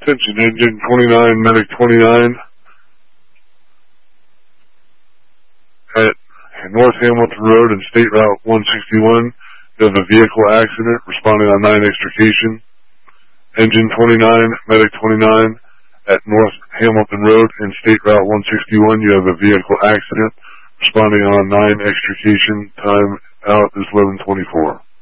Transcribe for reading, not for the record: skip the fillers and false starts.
Attention, engine 29, medic 29. At North Hamilton Road and State Route 161, you have a vehicle accident, responding on 9 extrication. Engine 29, medic 29. At North Hamilton Road and State Route 161, you have a vehicle accident, responding on 9 extrication. Time out is 11:24.